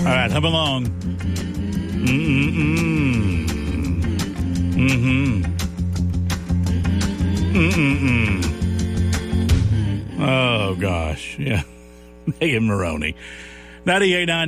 All right, hum along. Oh, gosh. Yeah. Megan Maroney. 98.9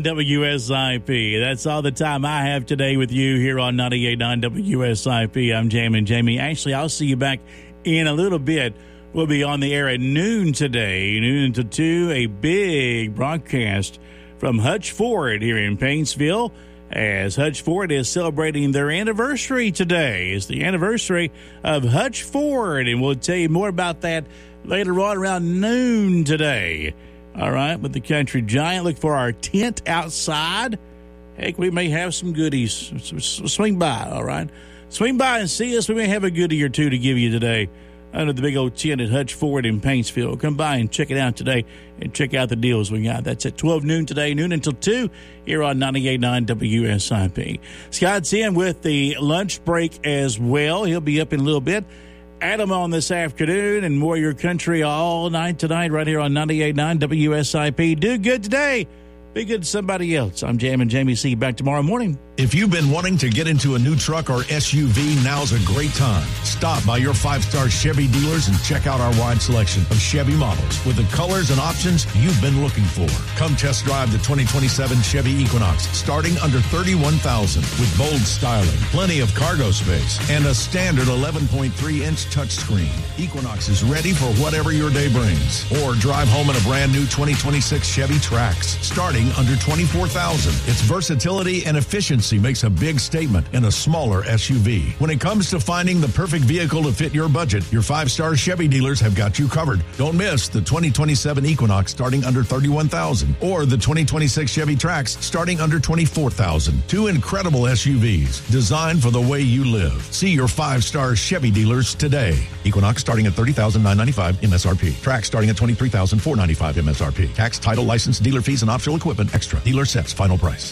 WSIP. That's all the time I have today with you here on 98.9 WSIP. I'm Jamie and Jamie. Actually, I'll see you back in a little bit. We'll be on the air at noon today, noon to 2, a big broadcast from Hutch Ford here in Paintsville, as Hutch Ford is celebrating their anniversary today. It's the anniversary of Hutch Ford, and we'll tell you more about that later on around noon today. All right, with the Country Giant, look for our tent outside. Heck, we may have some goodies. Swing by, all right? Swing by and see us. We may have a goodie or two to give you today under the big old tent at Hutch Ford in Paintsville. Come by and check it out today and check out the deals we got. That's at 12 noon today, noon until 2 here on 98.9 WSIP. Scott's in with the lunch break as well. He'll be up in a little bit. Adam on this afternoon and Warrior Country all night tonight right here on 98.9 WSIP. Do good today. Be good to somebody else. I'm Jam and Jamie. See you back tomorrow morning. If you've been wanting to get into a new truck or SUV, now's a great time. Stop by your 5-star Chevy dealers and check out our wide selection of Chevy models with the colors and options you've been looking for. Come test drive the 2027 Chevy Equinox starting under $31,000 with bold styling, plenty of cargo space, and a standard 11.3-inch touchscreen. Equinox is ready for whatever your day brings. Or drive home in a brand new 2026 Chevy Trax starting under $24,000. Its versatility and efficiency makes a big statement in a smaller SUV. When it comes to finding the perfect vehicle to fit your budget, your 5-star Chevy dealers have got you covered. Don't miss the 2027 Equinox starting under $31,000 or the 2026 Chevy Trax starting under $24,000. Two incredible SUVs designed for the way you live. See your 5-star Chevy dealers today. Equinox starting at $30,995 MSRP. Trax starting at $23,495 MSRP. Tax, title, license, dealer fees, and optional equipment extra. Dealer sets final price.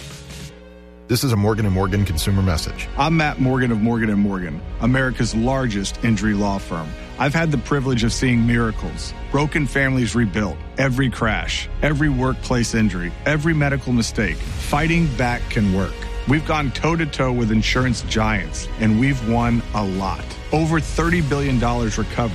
This is a Morgan & Morgan consumer message. I'm Matt Morgan of Morgan & Morgan, America's largest injury law firm. I've had the privilege of seeing miracles, broken families rebuilt, every crash, every workplace injury, every medical mistake. Fighting back can work. We've gone toe-to-toe with insurance giants, and we've won a lot. Over $30 billion recovered.